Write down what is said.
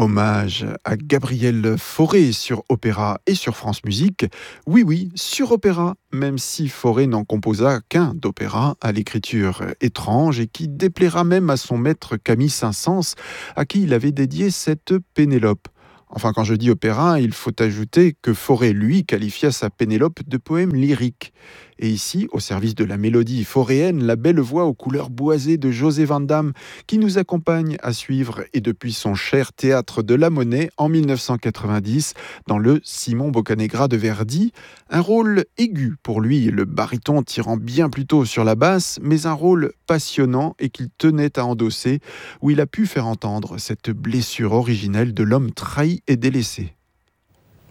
Hommage à Gabriel Fauré sur Opéra et sur France Musique. Oui, oui, sur Opéra, même si Fauré n'en composa qu'un d'opéra à l'écriture étrange et qui déplaira même à son maître Camille Saint-Saëns, à qui il avait dédié cette Pénélope. Enfin, quand je dis opéra, il faut ajouter que Fauré, lui, qualifia sa Pénélope de poème lyrique. Et ici, au service de la mélodie fauréenne, la belle voix aux couleurs boisées de José Van Damme, qui nous accompagne à suivre et depuis son cher Théâtre de la Monnaie en 1990 dans le Simon Boccanegra de Verdi. Un rôle aigu pour lui, le baryton tirant bien plus tôt sur la basse, mais un rôle passionnant et qu'il tenait à endosser, où il a pu faire entendre cette blessure originelle de l'homme trahi et délaissé.